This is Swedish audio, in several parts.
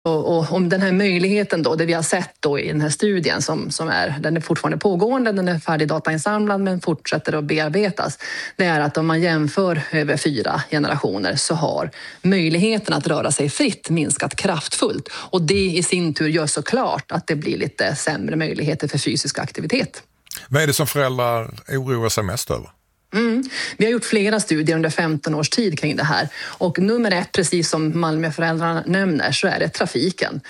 Och om den här möjligheten då, det vi har sett då i den här studien den är fortfarande pågående, den är färdig datainsamlad men fortsätter att bearbetas. Det är att om man jämför över 4 generationer så har möjligheten att röra sig fritt minskat kraftfullt. Och det i sin tur gör så klart att det blir lite sämre möjligheter för fysisk aktivitet. Vad är det som föräldrar oroar sig mest över? Vi har gjort flera studier under 15 års tid kring det här. Och nummer 1, precis som Malmöföräldrarna nämner, så är det trafiken.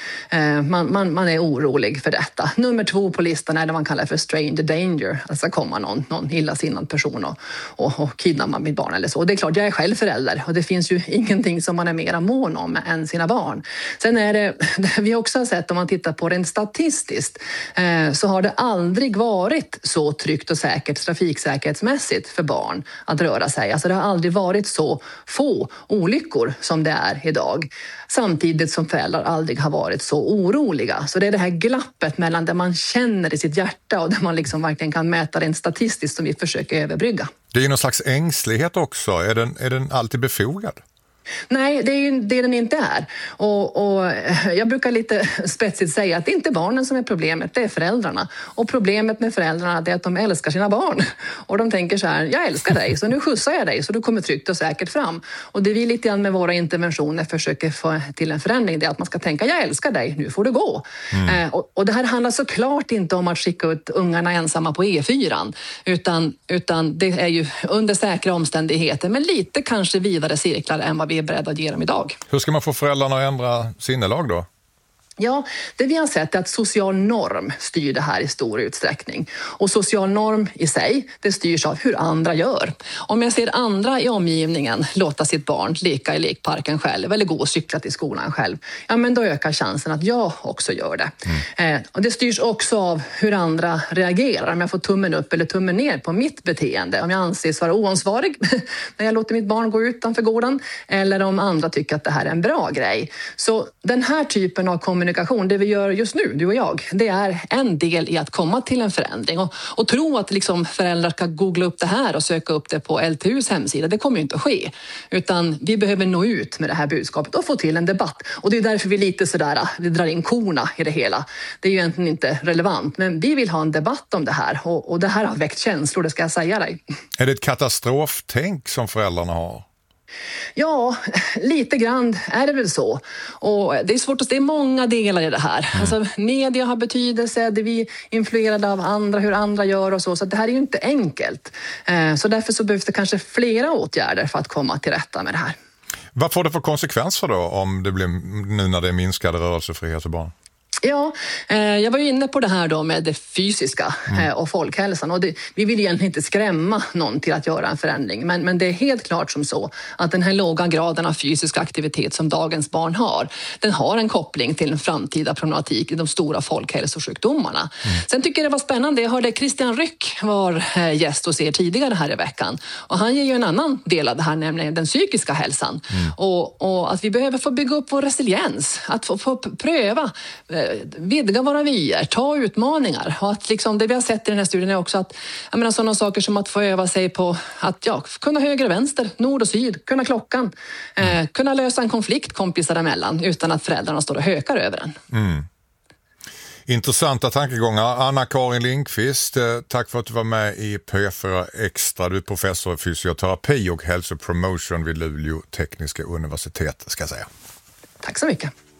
Man är orolig för detta. Nummer 2 på listan är det man kallar för stranger danger. Alltså komma någon illasinnad person och kidnappa mitt barn eller så. Och det är klart, jag är själv förälder och det finns ju ingenting som man är mera mån om än sina barn. Sen är det vi också har sett, om man tittar på det statistiskt, så har det aldrig varit så tryggt och säkert trafiksäkerhetsmässigt för barn att röra sig. Alltså det har aldrig varit så få olyckor som det är idag. Samtidigt som föräldrar aldrig har varit så oroliga. Så det är det här glappet mellan det man känner i sitt hjärta och där man liksom verkligen kan mäta det statistiskt som vi försöker överbrygga. Det är ju någon slags ängslighet också. Är den alltid befogad? Nej, det är ju det den inte är. Och jag brukar lite spetsigt säga att det är inte barnen som är problemet, det är föräldrarna. Och problemet med föräldrarna är att de älskar sina barn. Och de tänker så här, jag älskar dig så nu skjutsar jag dig så du kommer tryggt och säkert fram. Och det vi lite grann med våra interventioner försöker få till en förändring, det är att man ska tänka, jag älskar dig, nu får du gå. Och det här handlar såklart inte om att skicka ut ungarna ensamma på E4. Utan det är ju under säkra omständigheter, men lite kanske vidare cirklar än vad vi är beredda att ge dem idag. Hur ska man få föräldrarna att ändra sinnelag då? Ja, det vi har sett är att social norm styr det här i stor utsträckning. Och social norm i sig, det styrs av hur andra gör. Om jag ser andra i omgivningen låta sitt barn leka i lekparken själv eller gå och cykla till skolan själv, ja men då ökar chansen att jag också gör det. Och det styrs också av hur andra reagerar. Om jag får tummen upp eller tummen ner på mitt beteende. Om jag anses vara oansvarig när jag låter mitt barn gå utanför gården eller om andra tycker att det här är en bra grej. Så den här typen av kommunikation, det vi gör just nu, du och jag, det är en del i att komma till en förändring. Och tro att liksom föräldrar ska googla upp det här och söka upp det på LTUs hemsida, det kommer ju inte att ske. Utan vi behöver nå ut med det här budskapet och få till en debatt. Och det är därför vi lite sådär, vi drar in korna i det hela. Det är ju egentligen inte relevant, men vi vill ha en debatt om det här. Och det här har väckt känslor, det ska jag säga dig. Är det ett katastroftänk som föräldrarna har? Ja, lite grann är det väl så. Och det är svårt att se många delar i det här. Alltså, media har betydelse, det vi är influerade av andra, hur andra gör och så. Så det här är ju inte enkelt. Så därför så behövs det kanske flera åtgärder för att komma till rätta med det här. Vad får det för konsekvenser då om det blir nu när det är minskade rörelsefrihet för barn? Ja, jag var ju inne på det här då med det fysiska och folkhälsan. Och vi vill egentligen inte skrämma någon till att göra en förändring. Men det är helt klart som så att den här låga graden av fysisk aktivitet som dagens barn har, den har en koppling till en framtida problematik i de stora folkhälsosjukdomarna. Sen tycker jag det var spännande. Jag hörde Christian Ryck var gäst hos er tidigare här i veckan. Och han ger ju en annan del av det här, nämligen den psykiska hälsan. Och att vi behöver få bygga upp vår resiliens. Att få pröva vidga våra vyer, ta utmaningar. Och att liksom, det vi har sett i den här studien är också att sådana saker som att få öva sig på att kunna höger och vänster, nord och syd, kunna klockan, kunna lösa en konflikt kompisar emellan utan att föräldrarna står och hökar över den. Intressanta tankegångar. Anna-Karin Lindqvist, tack för att du var med i P4 Extra. Du är professor i fysioterapi och hälsopromotion vid Luleå tekniska universitet, ska jag säga. Tack så mycket.